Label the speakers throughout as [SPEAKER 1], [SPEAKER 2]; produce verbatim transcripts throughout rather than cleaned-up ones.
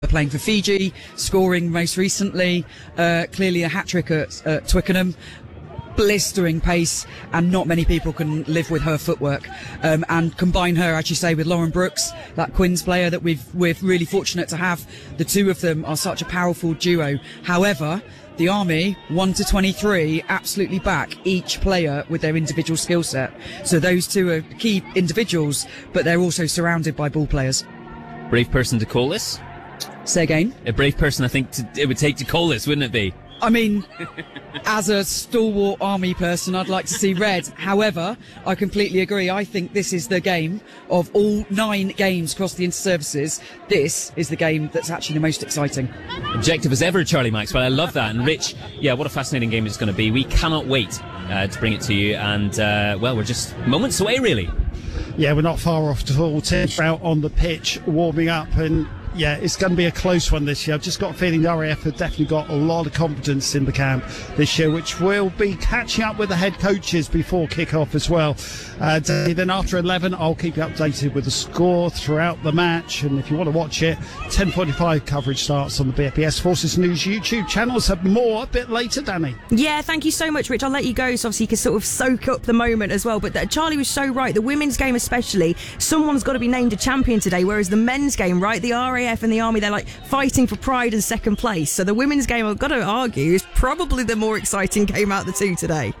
[SPEAKER 1] playing for Fiji, scoring most recently, uh, clearly a hat-trick at, at Twickenham. Blistering pace, and not many people can live with her footwork. Um, and combine her, as you say, with Lauren Brooks, that Quins player that we've, we're really fortunate to have. The two of them are such a powerful duo. However, the Army, one to twenty-three, absolutely back each player with their individual skill set. So those two are key individuals, but they're also surrounded by ball players.
[SPEAKER 2] Brave person to call this?
[SPEAKER 1] Say again?
[SPEAKER 2] A brave person, I think, to, it would take to call this, wouldn't it be?
[SPEAKER 1] I mean, as a stalwart Army person, I'd like to see red. However, I completely agree. I think this is the game of all nine games across the inter-services. This is the game that's actually the most exciting.
[SPEAKER 2] Objective as ever, Charlie Maxwell. I love that. And Rich, yeah, what a fascinating game it's going to be. We cannot wait uh, to bring it to you. And, uh, well, we're just moments away, really.
[SPEAKER 3] Yeah, we're not far off at all. Tim's out on the pitch, warming up, and yeah, it's going to be a close one this year. I've just got a feeling the R A F have definitely got a lot of confidence in the camp this year, which will be catching up with the head coaches before kick-off as well. Uh, then after eleven, I'll keep you updated with the score throughout the match. And if you want to watch it, ten forty-five coverage starts on the B F B S Forces News YouTube channels. Have more a bit later, Danny.
[SPEAKER 4] Yeah, thank you so much, Rich. I'll let you go so obviously you can sort of soak up the moment as well. But uh, Charlie was so right. The women's game especially, someone's got to be named a champion today, whereas the men's game, right, the R A F and the Army, they're like fighting for pride and second place. So the women's game, I've got to argue, is probably the more exciting game out of the two today.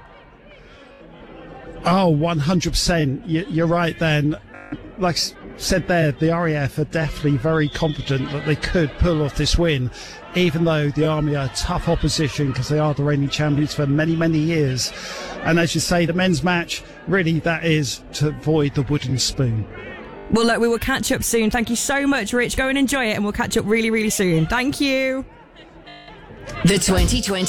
[SPEAKER 3] Oh, one hundred percent. You're right then. Like I said there, the R A F are definitely very confident that they could pull off this win, even though the Army are tough opposition because they are the reigning champions for many, many years. And as you say, the men's match, really that is to avoid the wooden spoon.
[SPEAKER 4] Well, look, we will catch up soon. Thank you so much, Rich. Go and enjoy it, and we'll catch up really, really soon. Thank you.
[SPEAKER 5] The twenty twenty